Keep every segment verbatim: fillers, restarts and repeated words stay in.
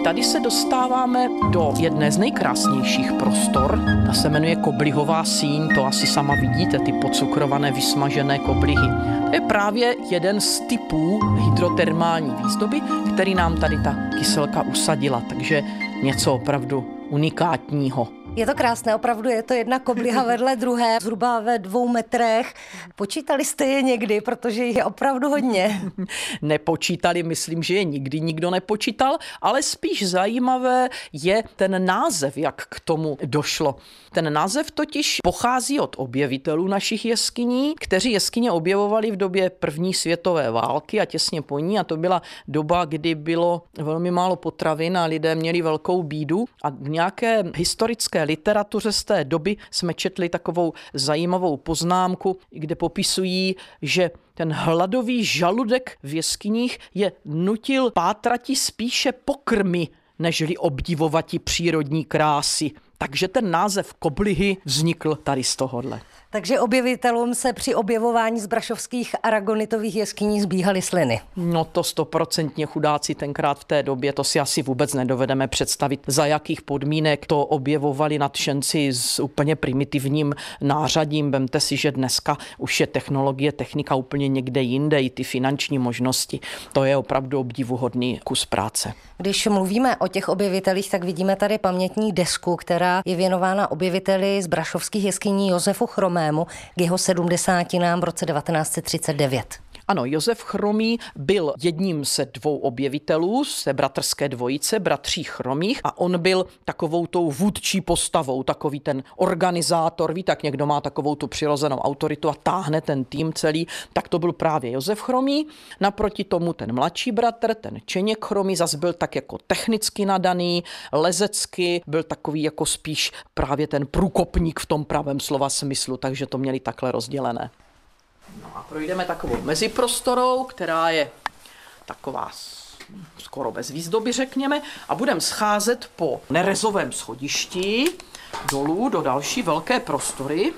tady se dostáváme do jedné z nejkrásnějších prostor. Ta se jmenuje Koblihová síň, to asi sama vidíte, ty podcukrované vysmažené koblihy. To je právě jeden z typů hydrotermální výzdoby, který nám tady ta kyselka usadila, takže něco opravdu unikátního. Je to krásné, opravdu je to jedna kobliha vedle druhé, zhruba ve dvou metrech. Počítali jste je někdy, protože je opravdu hodně. Nepočítali, myslím, že je nikdy nikdo nepočítal, ale spíš zajímavé je ten název, jak k tomu došlo. Ten název totiž pochází od objevitelů našich jeskyní, kteří jeskyně objevovali v době první světové války a těsně po ní, a to byla doba, kdy bylo velmi málo potravin a lidé měli velkou bídu, a v nějaké historické literatuře z té doby jsme četli takovou zajímavou poznámku, kde popisují, že ten hladový žaludek v jeskyních je nutil pátrati spíše pokrmy, nežli obdivovati přírodní krásy. Takže ten název koblihy vznikl tady z tohohle. Takže objevitelům se při objevování zbrašovských aragonitových jeskyní zbíhaly sliny. No to stoprocentně chudáci tenkrát v té době, to si asi vůbec nedovedeme představit, za jakých podmínek to objevovali nadšenci s úplně primitivním nářadím. Vemte si, že dneska už je technologie, technika úplně někde jinde, i ty finanční možnosti. To je opravdu obdivuhodný kus práce. Když mluvíme o těch objevitelích, tak vidíme tady pamětní desku, která je věnována objeviteli z brašovských jeskyní Josefu Chromému k jeho sedmdesátinám v roce devatenáct set třicet devět. Ano, Josef Chromý byl jedním ze dvou objevitelů z té bratrské dvojice, bratří Chromých, a on byl takovou tou vůdčí postavou, takový ten organizátor, ví, tak někdo má takovou tu přirozenou autoritu a táhne ten tým celý, tak to byl právě Josef Chromý. Naproti tomu ten mladší bratr, ten Čeněk Chromý, zas byl tak jako technicky nadaný, lezecky, byl takový jako spíš právě ten průkopník v tom pravém slova smyslu, takže to měli takhle rozdělené. No a projdeme takovou meziprostorou, která je taková skoro bez výzdoby, řekněme, a budeme scházet po nerezovém schodišti dolů do další velké prostory.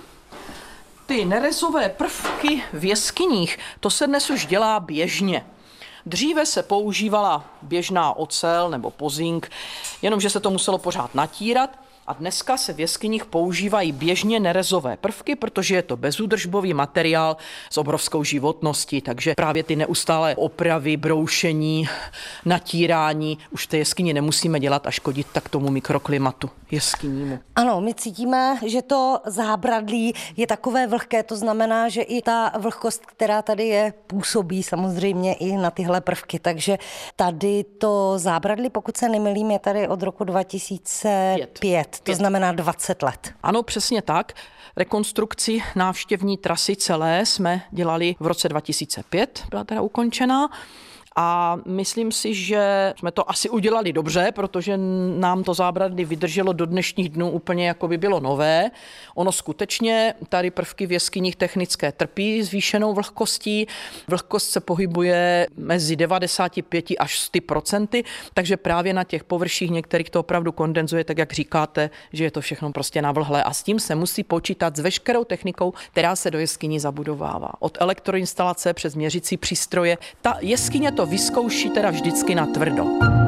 Ty nerezové prvky v jeskyních, to se dnes už dělá běžně. Dříve se používala běžná ocel nebo pozink, jenomže se to muselo pořád natírat. A dneska se v jeskyních používají běžně nerezové prvky, protože je to bezúdržbový materiál s obrovskou životností, takže právě ty neustálé opravy, broušení, natírání už v té jeskyni nemusíme dělat a škodit tak tomu mikroklimatu jeskynímu. Ano, my cítíme, že to zábradlí je takové vlhké, to znamená, že i ta vlhkost, která tady je, působí samozřejmě i na tyhle prvky, takže tady to zábradlí, pokud se nemýlím, je tady od roku dva tisíce pět. To znamená dvacet let. Ano, přesně tak. Rekonstrukci návštěvní trasy celé jsme dělali v roce dva tisíce pět, byla teda ukončená. A myslím si, že jsme to asi udělali dobře, protože nám to zábradlí vydrželo do dnešních dnů úplně jako by bylo nové. Ono skutečně tady prvky v jeskyních technické trpí zvýšenou vlhkostí. Vlhkost se pohybuje mezi devadesát pět až sto procent, takže právě na těch površích některých to opravdu kondenzuje, tak jak říkáte, že je to všechno prostě navlhlé. A s tím se musí počítat s veškerou technikou, která se do jeskyní zabudovává. Od elektroinstalace přes měřící přístroje. Ta jeskyně to vyzkouší teda vždycky na tvrdo.